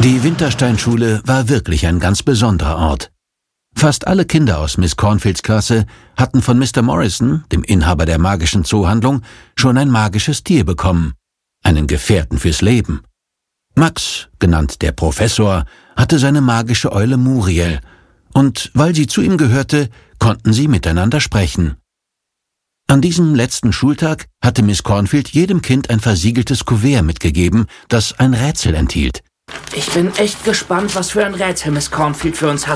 Die Wintersteinschule war wirklich ein ganz besonderer Ort. Fast alle Kinder aus Miss Cornfields Klasse hatten von Mr. Morrison, dem Inhaber der magischen Zoohandlung, schon ein magisches Tier bekommen, einen Gefährten fürs Leben. Max, genannt der Professor, hatte seine magische Eule Muriel, und weil sie zu ihm gehörte, konnten sie miteinander sprechen. An diesem letzten Schultag hatte Miss Cornfield jedem Kind ein versiegeltes Kuvert mitgegeben, das ein Rätsel enthielt. Ich bin echt gespannt, was für ein Rätsel Miss Cornfield für uns hat.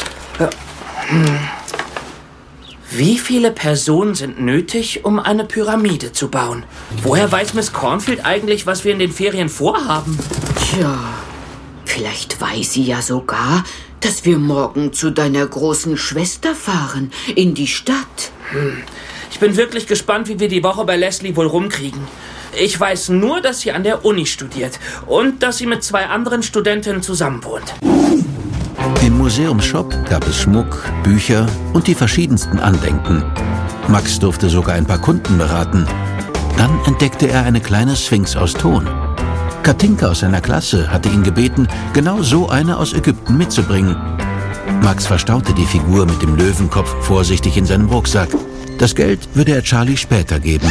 Wie viele Personen sind nötig, um eine Pyramide zu bauen? Woher weiß Miss Cornfield eigentlich, was wir in den Ferien vorhaben? Tja, vielleicht weiß sie ja sogar, dass wir morgen zu deiner großen Schwester fahren, in die Stadt. Ich bin wirklich gespannt, wie wir die Woche bei Leslie wohl rumkriegen. Ich weiß nur, dass sie an der Uni studiert und dass sie mit 2 anderen Studentinnen zusammenwohnt. Im Museumsshop gab es Schmuck, Bücher und die verschiedensten Andenken. Max durfte sogar ein paar Kunden beraten. Dann entdeckte er eine kleine Sphinx aus Ton. Katinka aus seiner Klasse hatte ihn gebeten, genau so eine aus Ägypten mitzubringen. Max verstaute die Figur mit dem Löwenkopf vorsichtig in seinem Rucksack. Das Geld würde er Charlie später geben.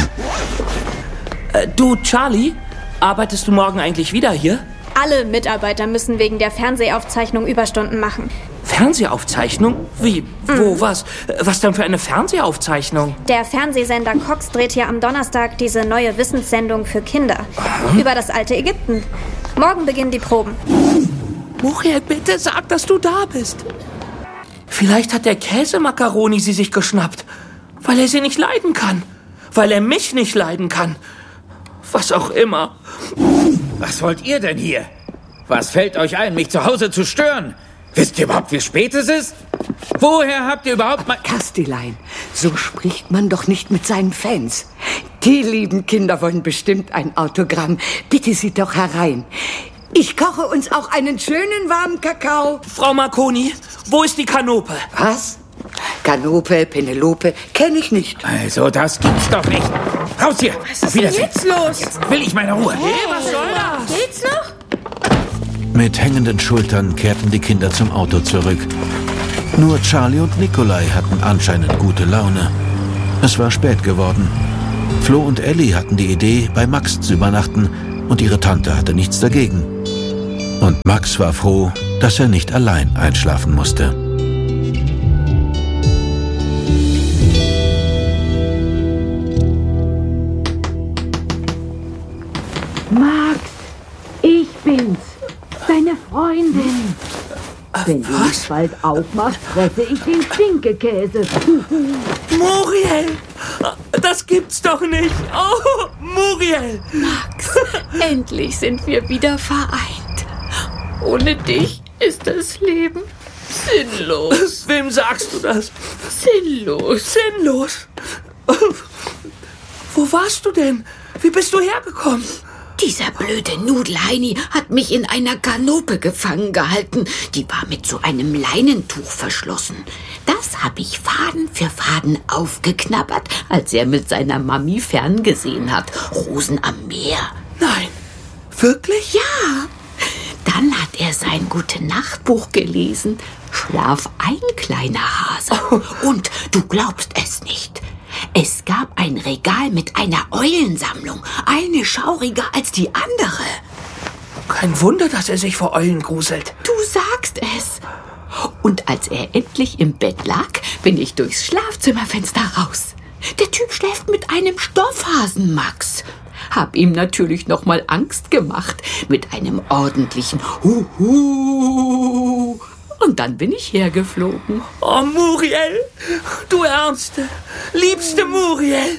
Du, Charlie, arbeitest du morgen eigentlich wieder hier? Alle Mitarbeiter müssen wegen der Fernsehaufzeichnung Überstunden machen. Fernsehaufzeichnung? Wie? Wo? Was? Was denn für eine Fernsehaufzeichnung? Der Fernsehsender Cox dreht hier am Donnerstag diese neue Wissenssendung für Kinder. Über das alte Ägypten. Morgen beginnen die Proben. Muriel, bitte sag, dass du da bist. Vielleicht hat der Käsemakaroni sie sich geschnappt, weil er sie nicht leiden kann. Weil er mich nicht leiden kann. Was auch immer. Was wollt ihr denn hier? Was fällt euch ein, mich zu Hause zu stören? Wisst ihr überhaupt, wie spät es ist? Woher habt ihr überhaupt mal... Kastilein, so spricht man doch nicht mit seinen Fans. Die lieben Kinder wollen bestimmt ein Autogramm. Bitte sie doch herein. Ich koche uns auch einen schönen warmen Kakao. Frau Marconi, wo ist die Kanope? Was? Kanope, Penelope, kenne ich nicht. Also, das gibt's doch nicht. Raus hier! Was ist denn jetzt los? Jetzt will ich meine Ruhe. Hey, was soll das? Geht's noch? Mit hängenden Schultern kehrten die Kinder zum Auto zurück. Nur Charlie und Nikolai hatten anscheinend gute Laune. Es war spät geworden. Flo und Ellie hatten die Idee, bei Max zu übernachten, und ihre Tante hatte nichts dagegen. Und Max war froh, dass er nicht allein einschlafen musste. Max, ich bin's, deine Freundin. Wenn du dich bald aufmachst, fresse ich den Stinkekäse. Muriel! Das gibt's doch nicht! Oh, Muriel! Max, endlich sind wir wieder vereint. Ohne dich ist das Leben sinnlos. Wem sagst du das? Sinnlos. Sinnlos? Wo warst du denn? Wie bist du hergekommen? Dieser blöde Nudelheini hat mich in einer Kanope gefangen gehalten. Die war mit so einem Leinentuch verschlossen. Das habe ich Faden für Faden aufgeknabbert, als er mit seiner Mami ferngesehen hat. Rosen am Meer. Nein. Wirklich? Ja. Dann hat er sein Gute-Nacht-Buch gelesen. Schlaf ein, kleiner Hase. Und du glaubst es nicht. Es gab ein Regal mit einer Eulensammlung. Eine schauriger als die andere. Kein Wunder, dass er sich vor Eulen gruselt. Du sagst es. Und als er endlich im Bett lag, bin ich durchs Schlafzimmerfenster raus. Der Typ schläft mit einem Stoffhasen, Max. Hab ihm natürlich noch mal Angst gemacht mit einem ordentlichen Huhu. Und dann bin ich hergeflogen. Oh, Muriel, du Ärmste, liebste Muriel.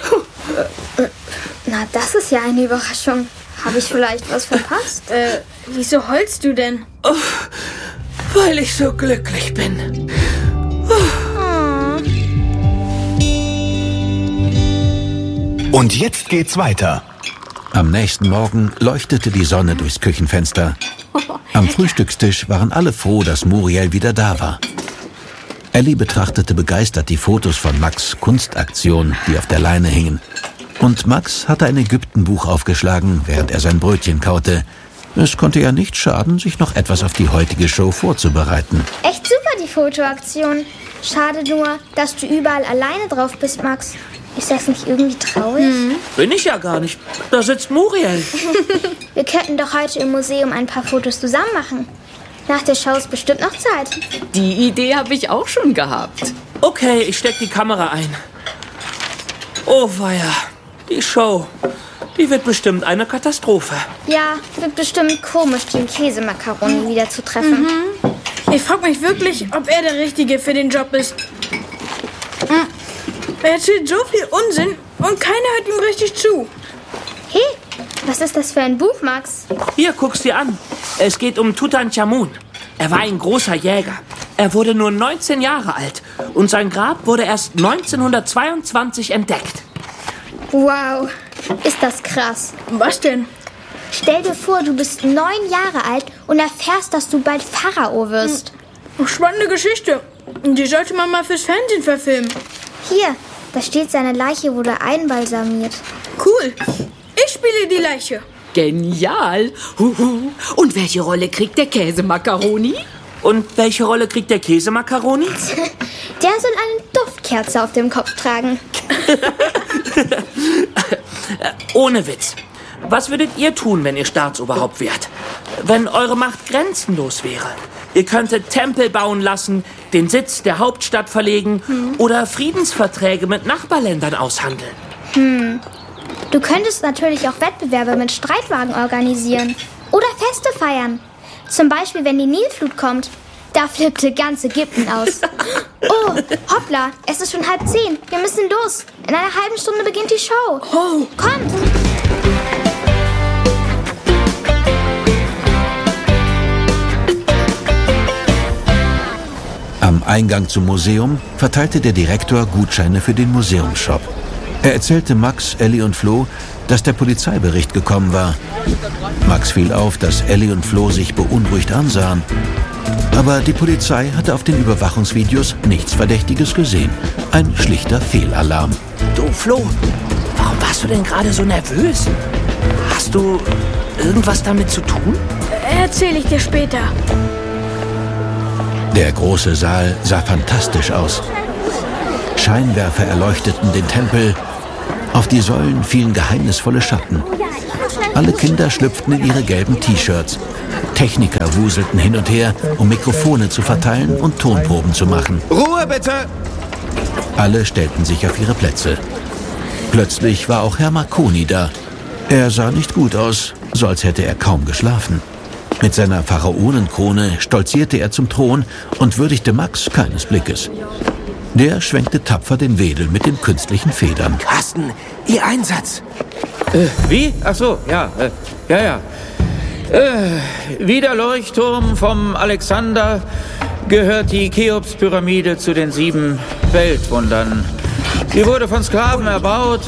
Na, das ist ja eine Überraschung. Habe ich vielleicht was verpasst? Wieso heulst du denn? Oh, weil ich so glücklich bin. Und jetzt geht's weiter. Am nächsten Morgen leuchtete die Sonne durchs Küchenfenster. Am Frühstückstisch waren alle froh, dass Muriel wieder da war. Ellie betrachtete begeistert die Fotos von Max' Kunstaktion, die auf der Leine hingen. Und Max hatte ein Ägyptenbuch aufgeschlagen, während er sein Brötchen kaute. Es konnte ja nicht schaden, sich noch etwas auf die heutige Show vorzubereiten. Echt super, die Fotoaktion. Schade nur, dass du überall alleine drauf bist, Max. Ist das nicht irgendwie traurig? Bin ich ja gar nicht. Da sitzt Muriel. Wir könnten doch heute im Museum ein paar Fotos zusammen machen. Nach der Show ist bestimmt noch Zeit. Die Idee habe ich auch schon gehabt. Okay, ich steck die Kamera ein. Oh weia, die Show. Die wird bestimmt eine Katastrophe. Ja, wird bestimmt komisch, den Käsemakaroni wieder zu treffen. Ich frage mich wirklich, ob er der Richtige für den Job ist. Er erzählt so viel Unsinn und keiner hört ihm richtig zu. Hey, was ist das für ein Buch, Max? Hier, guck's dir an. Es geht um Tutanchamun. Er war ein großer Jäger. Er wurde nur 19 Jahre alt und sein Grab wurde erst 1922 entdeckt. Wow, ist das krass. Was denn? Stell dir vor, du bist 9 Jahre alt und erfährst, dass du bald Pharao wirst. Spannende Geschichte. Die sollte man mal fürs Fernsehen verfilmen. Hier, da steht, seine Leiche wurde einbalsamiert. Cool. Ich spiele die Leiche. Genial. Huhu. Und welche Rolle kriegt der Käsemakaroni? Und welche Rolle kriegt der Käsemakaroni? Der soll eine Duftkerze auf dem Kopf tragen. Ohne Witz. Was würdet ihr tun, wenn ihr Staatsoberhaupt wärt? Wenn eure Macht grenzenlos wäre? Ihr könntet Tempel bauen lassen, den Sitz der Hauptstadt verlegen oder Friedensverträge mit Nachbarländern aushandeln. Du könntest natürlich auch Wettbewerbe mit Streitwagen organisieren. Oder Feste feiern. Zum Beispiel, wenn die Nilflut kommt. Da flippte ganz Ägypten aus. Oh, hoppla, es ist schon 9:30. Wir müssen los. In einer halben Stunde beginnt die Show. Oh. Kommt! Am Eingang zum Museum verteilte der Direktor Gutscheine für den Museumsshop. Er erzählte Max, Ellie und Flo, dass der Polizeibericht gekommen war. Max fiel auf, dass Ellie und Flo sich beunruhigt ansahen. Aber die Polizei hatte auf den Überwachungsvideos nichts Verdächtiges gesehen. Ein schlichter Fehlalarm. Du, Flo, warum warst du denn gerade so nervös? Hast du irgendwas damit zu tun? Erzähle ich dir später. Der große Saal sah fantastisch aus. Scheinwerfer erleuchteten den Tempel. Auf die Säulen fielen geheimnisvolle Schatten. Alle Kinder schlüpften in ihre gelben T-Shirts. Techniker wuselten hin und her, um Mikrofone zu verteilen und Tonproben zu machen. Ruhe bitte! Alle stellten sich auf ihre Plätze. Plötzlich war auch Herr Marconi da. Er sah nicht gut aus, so als hätte er kaum geschlafen. Mit seiner Pharaonenkrone stolzierte er zum Thron und würdigte Max keines Blickes. Der schwenkte tapfer den Wedel mit den künstlichen Federn. Carsten, Ihr Einsatz. Wie? Ach so, ja. Wie der Leuchtturm vom Alexander gehört die Cheops-Pyramide zu den 7 Weltwundern. Sie wurde von Sklaven erbaut.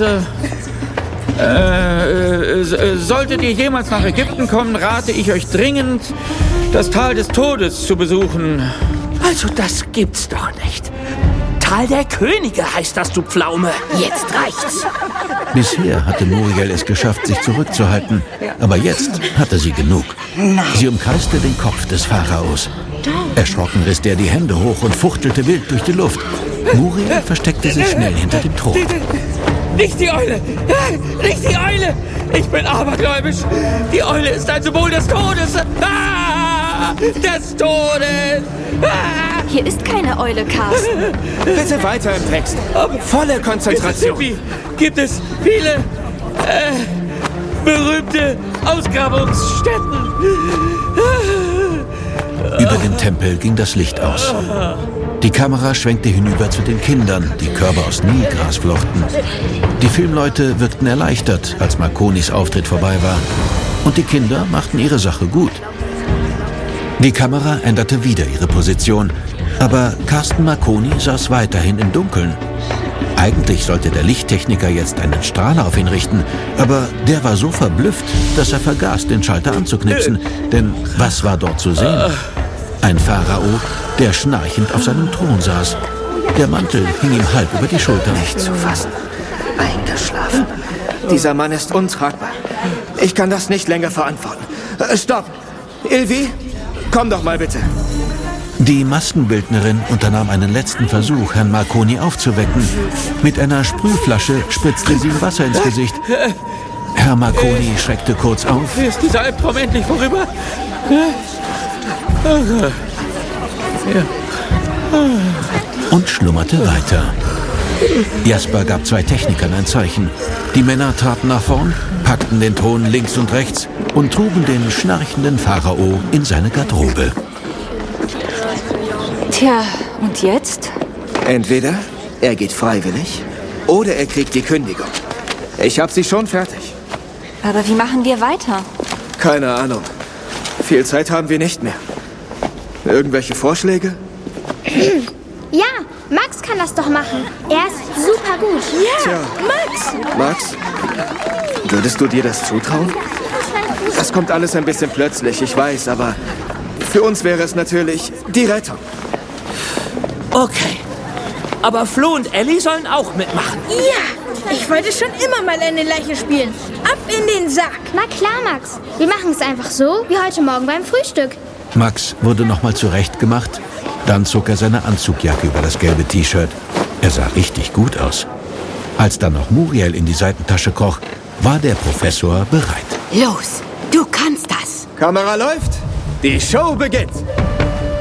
Solltet ihr jemals nach Ägypten kommen, rate ich euch dringend, das Tal des Todes zu besuchen. Also das gibt's doch nicht. Tal der Könige heißt das, du Pflaume. Jetzt reicht's. Bisher hatte Muriel es geschafft, sich zurückzuhalten. Aber jetzt hatte sie genug. Sie umkreiste den Kopf des Pharaos. Erschrocken riss der die Hände hoch und fuchtelte wild durch die Luft. Muriel versteckte sich schnell hinter dem Thron. Nicht die Eule! Nicht die Eule! Ich bin abergläubisch! Die Eule ist ein Symbol des Todes! Ah! Des Todes! Ah! Hier ist keine Eule, Carsten. Bitte weiter im Text. Volle Konzentration. Mississippi gibt es viele berühmte Ausgrabungsstätten. Über dem Tempel ging das Licht aus. Die Kamera schwenkte hinüber zu den Kindern, die Körbe aus Nilgras flochten. Die Filmleute wirkten erleichtert, als Marconis Auftritt vorbei war. Und die Kinder machten ihre Sache gut. Die Kamera änderte wieder ihre Position, aber Carsten Marconi saß weiterhin im Dunkeln. Eigentlich sollte der Lichttechniker jetzt einen Strahler auf ihn richten, aber der war so verblüfft, dass er vergaß, den Schalter anzuknipsen. Denn was war dort zu sehen? Ein Pharao, der schnarchend auf seinem Thron saß. Der Mantel hing ihm halb über die Schultern. Nicht zu fassen. Eingeschlafen. Dieser Mann ist untragbar. Ich kann das nicht länger verantworten. Stopp! Ilvi, komm doch mal bitte. Die Maskenbildnerin unternahm einen letzten Versuch, Herrn Marconi aufzuwecken. Mit einer Sprühflasche spritzte sie ihm Wasser ins Gesicht. Herr Marconi schreckte kurz auf. Ist dieser Albtraum endlich vorüber? Und schlummerte weiter. Jasper gab 2 Technikern ein Zeichen. Die Männer traten nach vorn, packten den Thron links und rechts und trugen den schnarchenden Pharao in seine Garderobe. Tja, und jetzt? Entweder er geht freiwillig oder er kriegt die Kündigung. Ich habe sie schon fertig. Aber wie machen wir weiter? Keine Ahnung. Viel Zeit haben wir nicht mehr. Irgendwelche Vorschläge? Ja, Max kann das doch machen. Er ist super gut. Ja, Tja. Max, würdest du dir das zutrauen? Das kommt alles ein bisschen plötzlich, ich weiß, aber für uns wäre es natürlich die Rettung. Okay. Aber Flo und Ellie sollen auch mitmachen. Ja, ich wollte schon immer mal eine Leiche spielen. Ab in den Sack. Na klar, Max. Wir machen es einfach so, wie heute Morgen beim Frühstück. Max wurde nochmal zurechtgemacht. Dann zog er seine Anzugjacke über das gelbe T-Shirt. Er sah richtig gut aus. Als dann noch Muriel in die Seitentasche kroch, war der Professor bereit. Los, du kannst das. Kamera läuft, die Show beginnt.